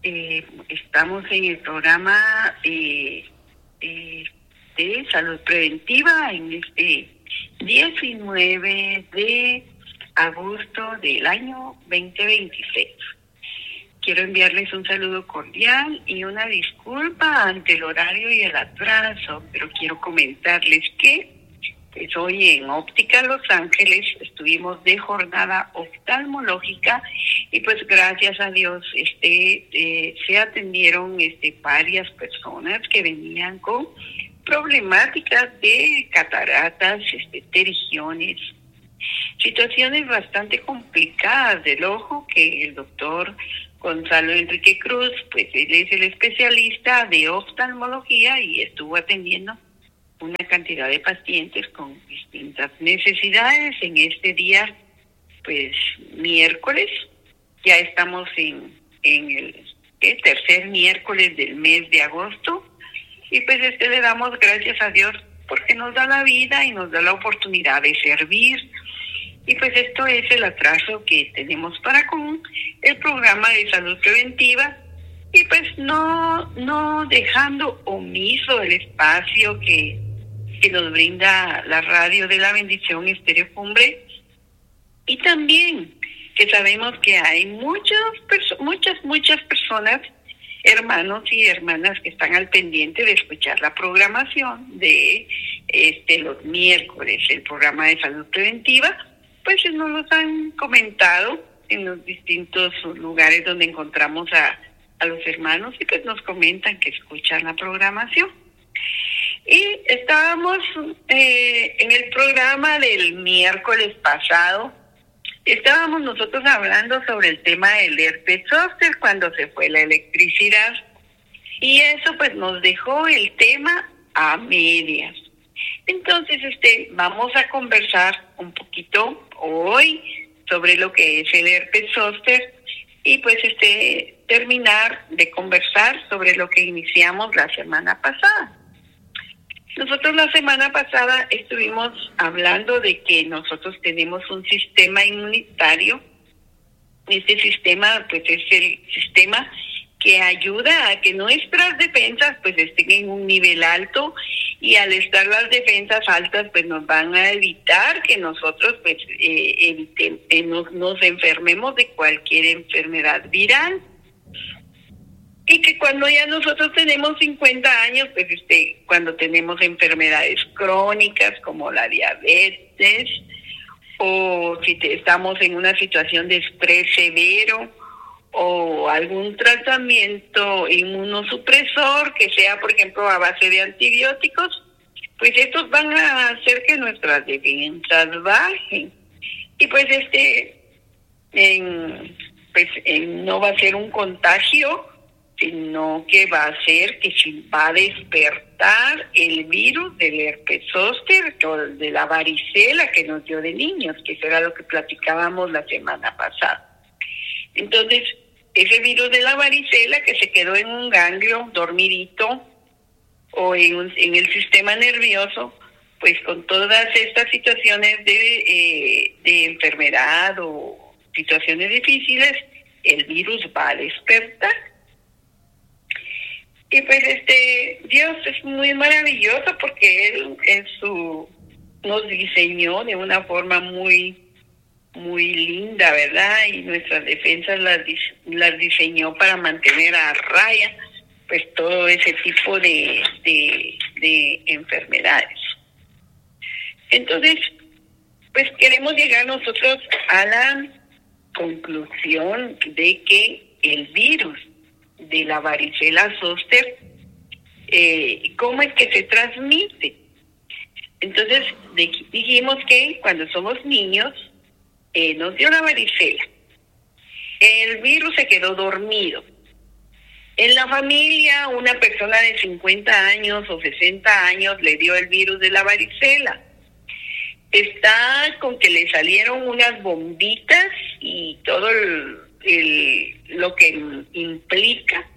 estamos en el programa de salud preventiva en este 19 de agosto del año 2026. Quiero enviarles un saludo cordial y una disculpa ante el horario y el atraso, pero quiero comentarles que pues hoy en Óptica Los Ángeles estuvimos de jornada oftalmológica y pues gracias a Dios se atendieron varias personas que venían con problemáticas de cataratas, pterigiones, situaciones bastante complicadas del ojo que el doctor Gonzalo Enrique Cruz, pues él es el especialista de oftalmología y estuvo atendiendo una cantidad de pacientes con distintas necesidades en este día, pues miércoles. Ya estamos en el tercer miércoles del mes de agosto y pues le damos gracias a Dios porque nos da la vida y nos da la oportunidad de servir. Y pues esto es el atraso que tenemos para con el programa de salud preventiva y pues no dejando omiso el espacio que nos brinda la radio de la bendición Estéreo Cumbre, y también que sabemos que hay muchas personas, hermanos y hermanas que están al pendiente de escuchar la programación de los miércoles, el programa de salud preventiva. Pues nos los han comentado en los distintos lugares donde encontramos a los hermanos y pues nos comentan que escuchan la programación. Y estábamos en el programa del miércoles pasado, estábamos nosotros hablando sobre el tema del herpes zóster cuando se fue la electricidad y eso pues nos dejó el tema a medias. Entonces vamos a conversar un poquito hoy sobre lo que es el herpes zóster y pues terminar de conversar sobre lo que iniciamos la semana pasada. Nosotros la semana pasada estuvimos hablando de que nosotros tenemos un sistema inmunitario. Este sistema pues es el sistema que ayuda a que nuestras defensas pues estén en un nivel alto y al estar las defensas altas pues nos van a evitar que nosotros pues nos enfermemos de cualquier enfermedad viral. Y que cuando ya nosotros tenemos 50 años, pues cuando tenemos enfermedades crónicas como la diabetes, o si estamos en una situación de estrés severo, o algún tratamiento inmunosupresor que sea, por ejemplo, a base de antibióticos, pues estos van a hacer que nuestras defensas bajen. Y pues no va a ser un contagio, sino que va a ser que va a despertar el virus del herpes zóster o de la varicela que nos dio de niños, que eso era lo que platicábamos la semana pasada. Entonces, ese virus de la varicela que se quedó en un ganglio dormidito o en el sistema nervioso, pues con todas estas situaciones de enfermedad o situaciones difíciles, el virus va a despertar. Y pues Dios es muy maravilloso porque Él nos diseñó de una forma muy linda, ¿verdad? Y nuestras defensas las diseñó para mantener a raya pues todo ese tipo de enfermedades. Entonces, pues queremos llegar nosotros a la conclusión de que el virus de la varicela zóster, ¿cómo es que se transmite? Entonces dijimos que cuando somos niños nos dio la varicela, el virus se quedó dormido. En la familia una persona de 50 años o 60 años le dio el virus de la varicela. Está con que le salieron unas bombitas y todo lo que implica.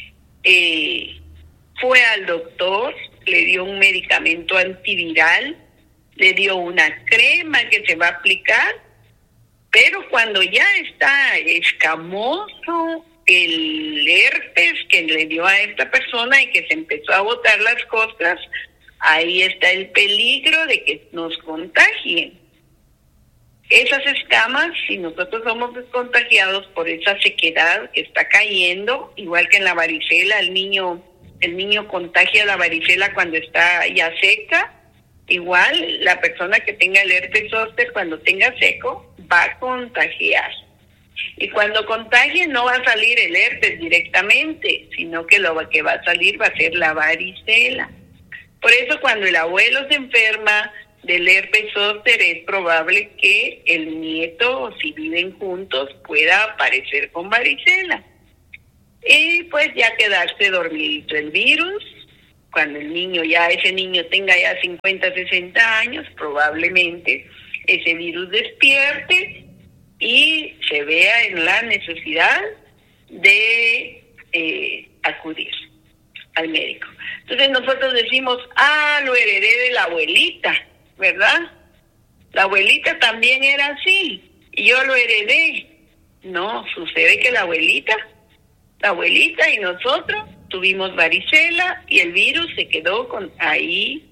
Fue al doctor, le dio un medicamento antiviral, le dio una crema que se va a aplicar, pero cuando ya está escamoso el herpes que le dio a esta persona y que se empezó a botar las costras, ahí está el peligro de que nos contagien. Esas escamas, si nosotros somos contagiados por esa sequedad que está cayendo, igual que en la varicela, el niño contagia la varicela cuando está ya seca, igual la persona que tenga el herpes zóster cuando tenga seco va a contagiar. Y cuando contagie no va a salir el herpes directamente, sino que lo que va a salir va a ser la varicela. Por eso cuando el abuelo se enferma del herpes zóster es probable que el nieto, si viven juntos, pueda aparecer con varicela. Y pues ya quedarse dormidito el virus. Cuando ese niño tenga ya 50, 60 años, probablemente ese virus despierte y se vea en la necesidad de acudir al médico. Entonces nosotros decimos, lo heredé de la abuelita, ¿verdad? La abuelita también era así y yo lo heredé. No, sucede que la abuelita y nosotros tuvimos varicela y el virus se quedó ahí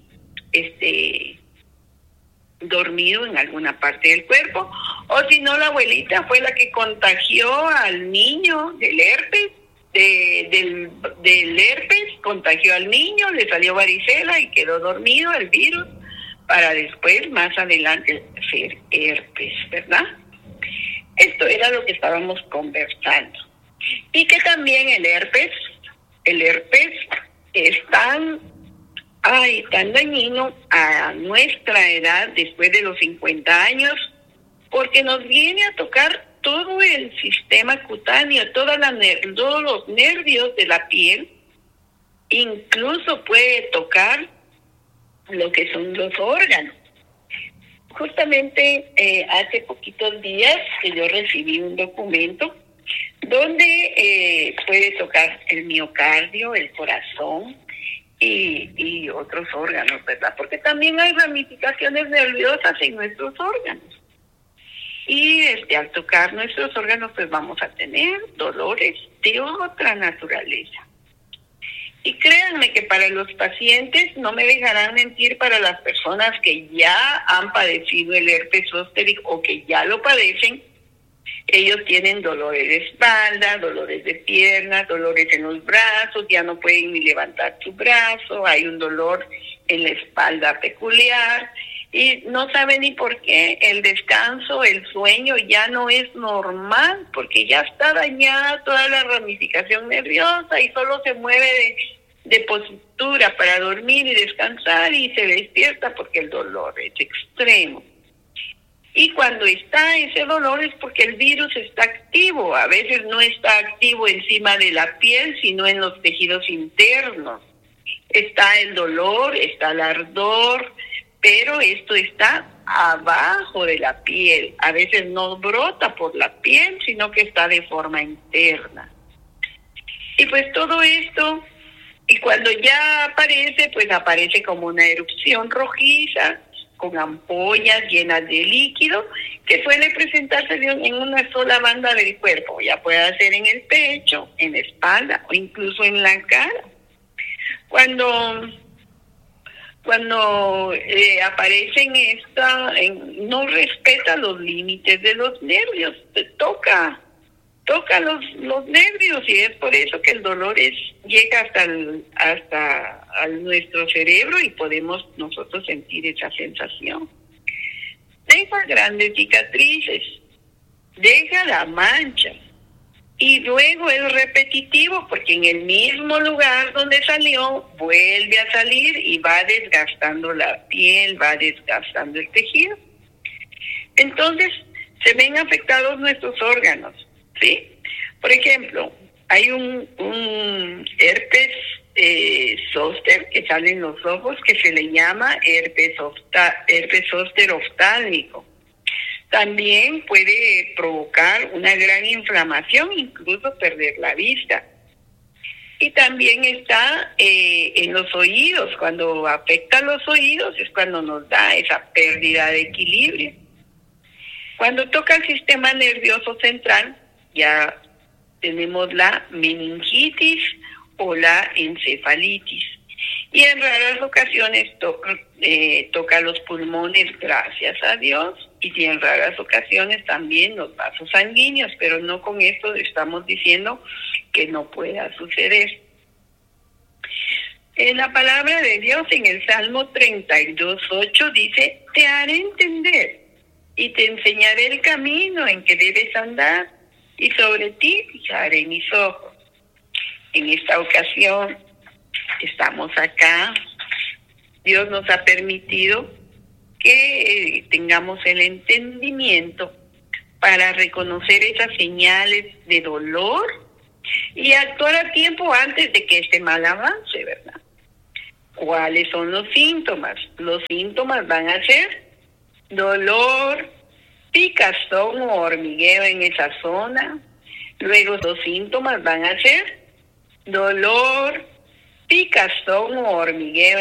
dormido en alguna parte del cuerpo, o si no, la abuelita fue la que contagió al niño del herpes, del herpes, contagió al niño, le salió varicela y quedó dormido el virus, para después, más adelante, ser herpes, ¿verdad? Esto era lo que estábamos conversando. Y que también el herpes es tan dañino a nuestra edad, después de los 50 años, porque nos viene a tocar todo el sistema cutáneo, todos los nervios de la piel, incluso puede tocar lo que son los órganos. Justamente hace poquitos días que yo recibí un documento donde puede tocar el miocardio, el corazón y otros órganos, ¿verdad? Porque también hay ramificaciones nerviosas en nuestros órganos. Y al tocar nuestros órganos, pues vamos a tener dolores de otra naturaleza. Y créanme que para los pacientes, no me dejarán mentir, para las personas que ya han padecido el herpes zóster o que ya lo padecen, ellos tienen dolores de espalda, dolores de piernas, dolores en los brazos, ya no pueden ni levantar su brazo, hay un dolor en la espalda peculiar y no saben ni por qué. El descanso, el sueño ya no es normal porque ya está dañada toda la ramificación nerviosa y solo se mueve de postura para dormir y descansar y se despierta porque el dolor es extremo. Y cuando está ese dolor es porque el virus está activo. A veces no está activo encima de la piel, sino en los tejidos internos. Está el dolor, está el ardor, pero esto está abajo de la piel. A veces no brota por la piel, sino que está de forma interna. Y pues todo esto, y cuando ya aparece, pues aparece como una erupción rojiza, con ampollas llenas de líquido, que suele presentarse en una sola banda del cuerpo, ya puede ser en el pecho, en la espalda o incluso en la cara. Cuando aparece no respeta los límites de los nervios, toca los nervios y es por eso que el dolor llega hasta nuestro cerebro y podemos nosotros sentir esa sensación. Deja grandes cicatrices, deja la mancha y luego es repetitivo porque en el mismo lugar donde salió vuelve a salir y va desgastando la piel, va desgastando el tejido. Entonces se ven afectados nuestros órganos, ¿sí? Por ejemplo, hay un herpes zóster que sale en los ojos que se le llama herpes zóster oftálmico. También puede provocar una gran inflamación, incluso perder la vista. Y también está en los oídos. Cuando afecta los oídos es cuando nos da esa pérdida de equilibrio. Cuando toca el sistema nervioso central, ya tenemos la meningitis o la encefalitis. Y en raras ocasiones toca los pulmones, gracias a Dios, y en raras ocasiones también los vasos sanguíneos, pero no con esto estamos diciendo que no pueda suceder. En la palabra de Dios, en el Salmo 32:8, dice: te haré entender y te enseñaré el camino en que debes andar, y sobre ti fijaré mis ojos. En esta ocasión estamos acá. Dios nos ha permitido que tengamos el entendimiento para reconocer esas señales de dolor y actuar a tiempo antes de que este mal avance, ¿verdad? ¿Cuáles son los síntomas? Los síntomas van a ser dolor, picazón o hormigueo en esa zona. Luego los síntomas van a ser dolor, picazón o hormigueo